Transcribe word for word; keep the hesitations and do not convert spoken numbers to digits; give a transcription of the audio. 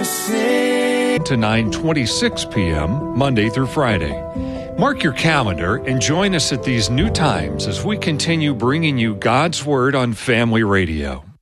sing. To nine twenty-six p.m., Monday through Friday. Mark your calendar and join us at these new times as we continue bringing you God's Word on Family Radio.